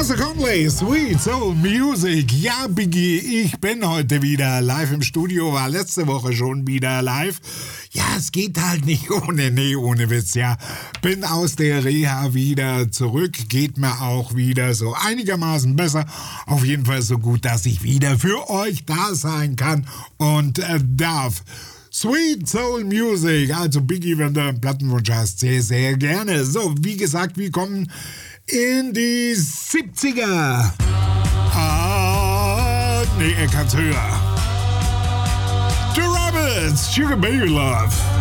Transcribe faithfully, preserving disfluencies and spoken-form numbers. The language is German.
Arthur Conley, Sweet Soul Music. Ja, Biggie, ich bin heute wieder live im Studio, war letzte Woche schon wieder live. Ja, es geht halt nicht ohne, nee, ohne Witz, ja. Bin aus der Reha wieder zurück, geht mir auch wieder so einigermaßen besser. Auf jeden Fall so gut, dass ich wieder für euch da sein kann und äh, darf. Sweet Soul Music, also Biggie, wenn du einen Plattenwunsch hast, sehr, sehr gerne. So, wie gesagt, wir kommen in die siebziger. Ah, nee, er kann's höher. The Rabbits, Sugar Baby Love.